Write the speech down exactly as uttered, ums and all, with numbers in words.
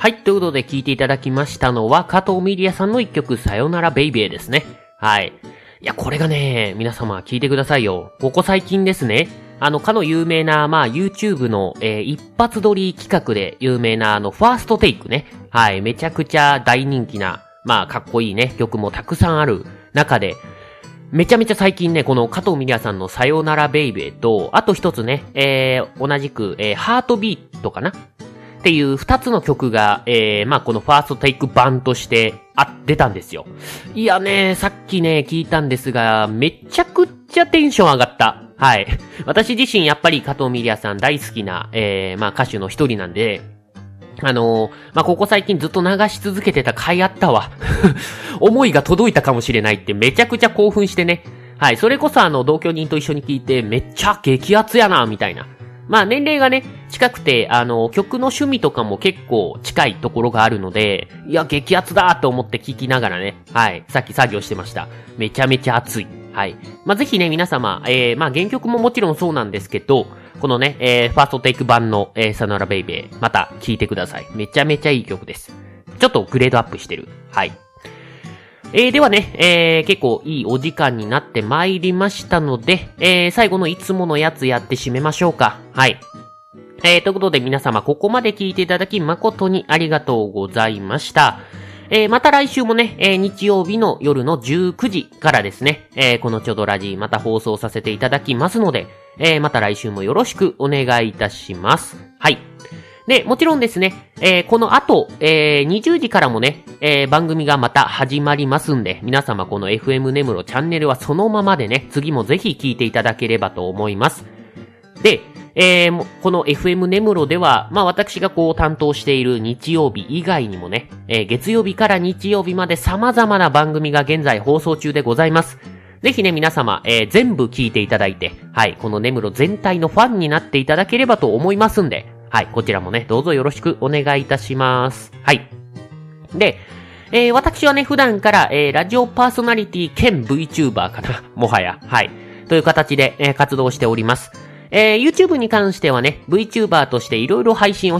はい、ということで聴いていただきましたのは、加藤ミリアさんの一曲、さよならベイベーですね。はい。いや、これがね、皆様聞いてくださいよ。ここ最近ですね、あの、かの有名な、まあ、YouTube の、えー、一発撮り企画で有名な、あの、ファーストテイクね。はい、めちゃくちゃ大人気な、まあ、かっこいいね、曲もたくさんある中で、めちゃめちゃ最近ね、この加藤ミリアさんのさよならベイベーと、あと一つね、えー、同じく、えー、ハートビートかなっていう二つの曲が、えー、まあ、このファーストテイク版として、あ、出たんですよ。いやね、さっきね、聞いたんですが、めちゃくちゃテンション上がった。はい。私自身やっぱり加藤ミリアさん大好きな、えー、まあ、歌手の一人なんで、あのー、まあ、ここ最近ずっと流し続けてた回あったわ。思いが届いたかもしれないってめちゃくちゃ興奮してね。はい。それこそあの、同居人と一緒に聞いて、めっちゃ激アツやな、みたいな。まあ年齢がね、近くて、あの、曲の趣味とかも結構近いところがあるので、いや、激アツだと思って聞きながらね、はい、さっき作業してました。めちゃめちゃ熱い。はい。まあぜひね、皆様、えー、まあ原曲ももちろんそうなんですけど、このね、えー、ファーストテイク版の、えー、さよならベイベー、また聴いてください。めちゃめちゃいい曲です。ちょっとグレードアップしてる。はい。えー、ではね、えー、結構いいお時間になってまいりましたので、えー、最後のいつものやつやって締めましょうか。はい。えー、ということで皆様ここまで聞いていただき誠にありがとうございました。えー、また来週もね、えー、日曜日の夜のじゅうくじからですね、えー、このちょどラジまた放送させていただきますので、えー、また来週もよろしくお願いいたします。はい。で、もちろんですね、えー、この後、えー、にじゅうじからもね、えー、番組がまた始まりますんで、皆様この エフエム ネムロチャンネルはそのままでね、次もぜひ聞いていただければと思います。で、えー、この エフエム ネムロでは、まあ私がこう担当している日曜日以外にもね、えー、月曜日から日曜日まで様々な番組が現在放送中でございます。ぜひね、皆様、えー、全部聞いていただいて、はい、このネムロ全体のファンになっていただければと思いますんで、はい、こちらもね、どうぞよろしくお願いいたします。はい。で、えー、私はね、普段から、えー、ラジオパーソナリティ兼 VTuber かな、もはや、はい、という形で、えー、活動しております。えー、YouTube に関してはね、VTuber としていろいろ配信を